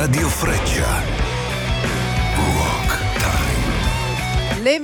Radio Freccia. Rock Time. Le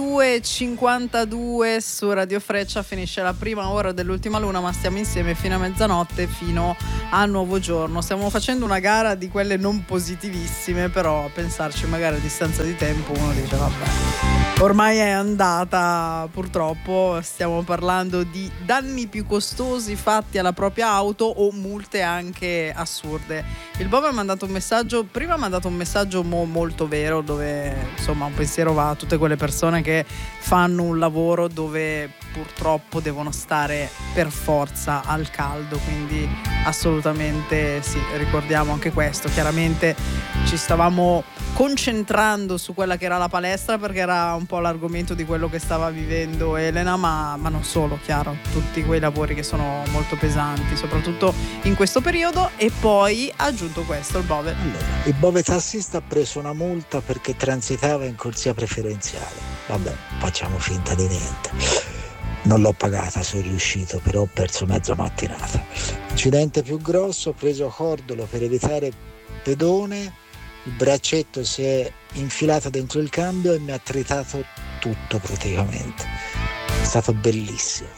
22:52 su Radio Freccia finisce la prima ora dell'ultima luna, ma stiamo insieme fino a mezzanotte, fino a nuovo giorno. Stiamo facendo una gara di quelle non positivissime, però a pensarci magari a distanza di tempo uno dice vabbè, ormai è andata, purtroppo. Stiamo parlando di danni più costosi fatti alla propria auto o multe anche assurde. Il Bob ha mandato un messaggio, prima ha mandato un messaggio molto vero, dove insomma un pensiero va a tutte quelle persone che fanno un lavoro dove purtroppo devono stare per forza al caldo, quindi assolutamente sì, ricordiamo anche questo. Chiaramente ci stavamo concentrando su quella che era la palestra perché era un po' l'argomento di quello che stava vivendo Elena, ma non solo, chiaro, tutti quei lavori che sono molto pesanti, soprattutto in questo periodo. E poi ha aggiunto questo, il Bove. Allora, il Bove tassista ha preso una multa perché transitava in corsia preferenziale. Vabbè, facciamo finta di niente. Non l'ho pagata, sono riuscito, però ho perso mezza mattinata. Incidente più grosso, ho preso cordolo per evitare pedone, il braccetto si è infilato dentro il cambio e mi ha tritato tutto praticamente. È stato bellissimo.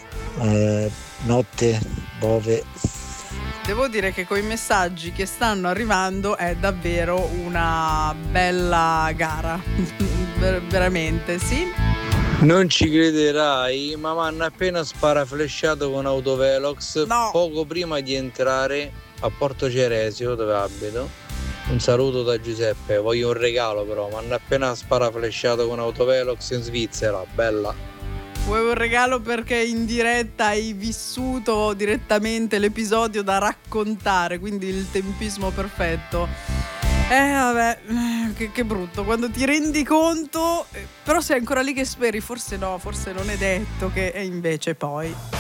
Notte, Bove. Devo dire che con i messaggi che stanno arrivando è davvero una bella gara. Veramente, sì. Non ci crederai, ma mi hanno appena sparaflesciato con autovelox poco prima di entrare a Porto Ceresio, dove abito. Un saluto da Giuseppe, voglio un regalo però, mi hanno appena sparaflesciato con autovelox in Svizzera, bella. Vuoi un regalo perché in diretta hai vissuto direttamente l'episodio da raccontare, quindi il tempismo perfetto. Vabbè, che brutto, quando ti rendi conto, però sei ancora lì che speri, forse no, forse non è detto che è invece poi.